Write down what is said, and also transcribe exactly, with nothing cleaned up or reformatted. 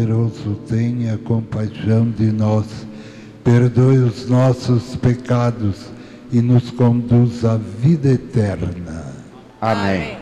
Poderoso, tenha compaixão de nós, perdoe os nossos pecados e nos conduz à vida eterna. Amém.